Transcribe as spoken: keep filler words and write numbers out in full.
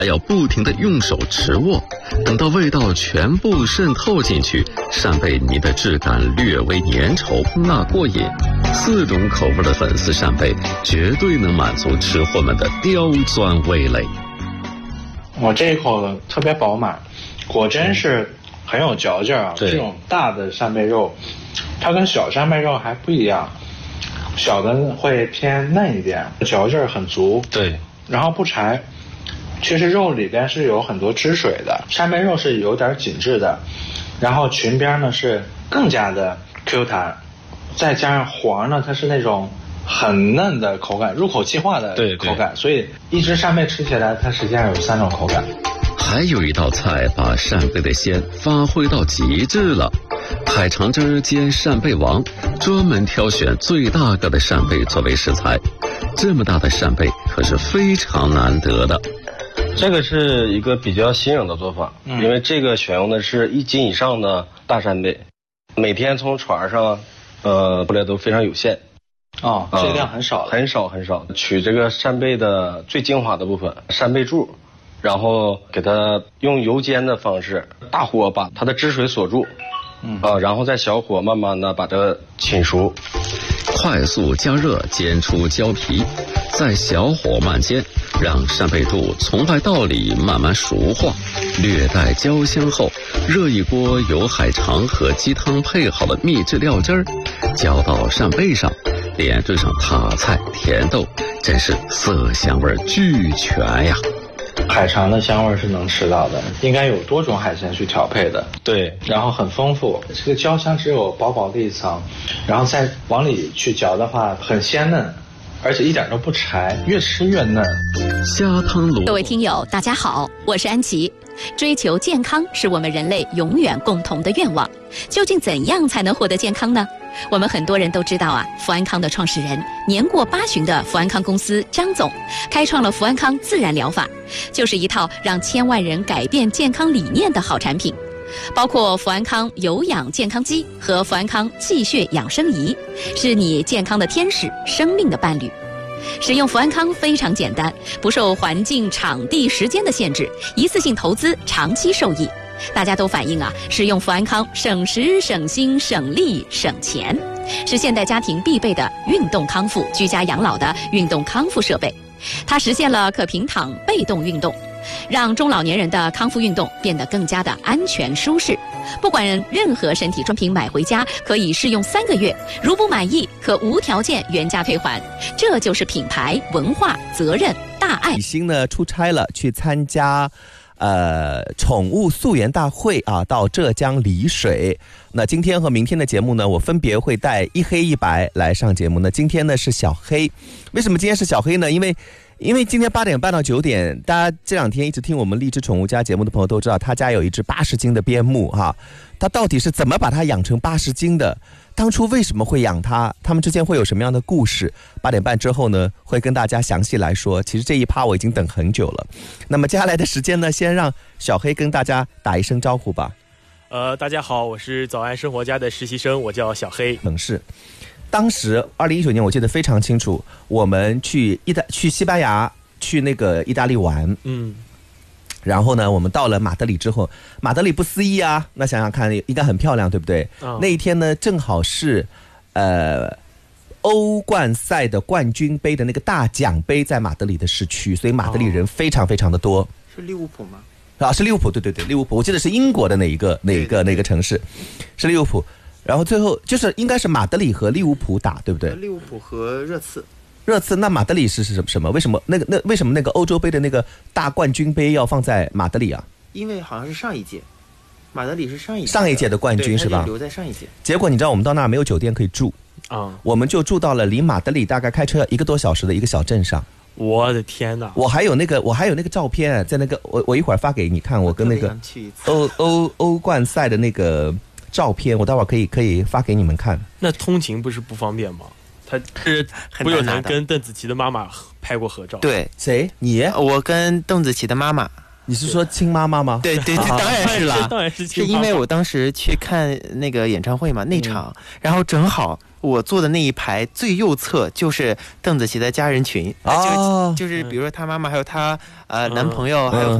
还要不停地用手持握，等到味道全部渗透进去，扇贝泥的质感略微粘稠，那过瘾。四种口味的粉丝扇贝，绝对能满足吃货们的刁钻味蕾。 我这一口特别饱满，果真是很有嚼劲啊！这种大的扇贝肉，它跟小扇贝肉还不一样，小的会偏嫩一点，嚼劲很足。 对， 然后不柴。其实肉里边是有很多汁水的，扇贝肉是有点紧致的，然后裙边呢是更加的 Q 弹，再加上黄呢，它是那种很嫩的口感，入口即化的口感，所以一只扇贝吃起来它实际上有三种口感。 还有一道菜把扇贝的鲜发挥到极致了，海肠汁煎扇贝王，专门挑选最大个的扇贝作为食材，这么大的扇贝可是非常难得的。 这个是一个比较新颖的做法，嗯、因为这个选用的是一斤以上的大扇贝，每天从船上，呃，过来都非常有限。 哦，这个量很少、 呃，很少很少。取这个扇贝的最精华的部分，扇贝柱，然后给它用油煎的方式，大火把它的汁水锁住，嗯啊、呃，然后再小火慢慢的把它浸熟， 快速加热煎出焦皮，再小火慢煎。让扇贝柱从外到里慢慢熟化，略带焦香后，热一锅由海肠和鸡汤配好的秘制料汁儿，浇到扇贝上，点缀上塔菜、甜豆，真是色香味俱全呀！ 海肠的香味是能吃到的，应该有多种海鲜去调配的， 对， 然后很丰富。这个焦香只有薄薄的一层，然后再往里去嚼的话，很鲜嫩。而且一点都不柴，越吃越嫩。 虾汤萝卜， 各位听友，大家好，我是安琪。追求健康是我们人类永远共同的愿望。究竟怎样才能获得健康呢？我们很多人都知道啊，福安康的创始人年过八旬的福安康公司张总，开创了福安康自然疗法，就是一套让千万人改变健康理念的好产品。包括福安康有氧健康机和福安康气血养生仪，是你健康的天使，生命的伴侣。使用福安康非常简单，不受环境、场地、时间的限制，一次性投资，长期受益。大家都反映啊，使用福安康省时、省心、省力、省钱，是现代家庭必备的运动康复、居家养老的运动康复设备。它实现了可平躺被动运动，让中老年人的康复运动变得更加的安全舒适。不管任何身体装品买回家，可以试用三个月，如不满意可无条件原价退还。这就是品牌文化责任大爱。 李欣呢出差了，去参加呃宠物溯源大会啊，到浙江丽水。那今天和明天的节目呢，我分别会带一黑一白来上节目呢。今天呢是小黑，为什么今天是小黑呢？因为因为今天八点半到九点，大家这两天一直听我们荔枝宠物家节目的朋友都知道，他家有一只八十斤的边牧哈，他到底是怎么把它养成八十斤的？当初为什么会养它？他们之间会有什么样的故事？八点半之后呢，会跟大家详细来说。其实这一趴我已经等很久了。那么接下来的时间呢，先让小黑跟大家打一声招呼吧。 呃，大家好，我是早安生活家的实习生，我叫小黑。 冷是。当时二零一九年我记得非常清楚，我们去意大去西班牙去那个意大利玩，嗯，然后呢我们到了马德里之后，马德里不思议啊，那想想看应该很漂亮对不对、哦、那一天呢正好是呃欧冠赛的冠军杯的那个大奖杯在马德里的市区，所以马德里人非常非常的多、哦、 是利物浦吗？ 啊，是利物浦，对对对，利物浦，我记得是英国的哪一个哪一个哪个城市，是利物浦。然后最后就是应该是马德里和利物浦打，对不对？ 利物浦和热刺。 热刺，那马德里是是什么？为什么那个那为什么那个欧洲杯的那个大冠军杯要放在马德里啊？ 因为好像是上一届，马德里是上一届上一届的冠军是吧？ 留在上一届。 结果你知道我们到那儿没有酒店可以住啊、嗯，我们就住到了离马德里大概开车一个多小时的一个小镇上。 我的天哪！ 我还有那个我还有那个照片，在那个我我一会儿发给你看，我跟那个欧欧欧冠赛的那个照片，我待会儿可以可以发给你们看。 那通勤不是不方便吗？他是不有人跟邓紫棋的妈妈拍过合照？ 对， 谁？你？ 我跟邓紫棋的妈妈。 你是说亲妈妈吗？ 对对对，当然是啦， 当然是亲妈妈。 是因为我当时去看那个演唱会嘛，那场，嗯、然后正好我坐的那一排最右侧就是邓紫棋的家人群， 哦就就是比如说她妈妈还有她呃男朋友还有。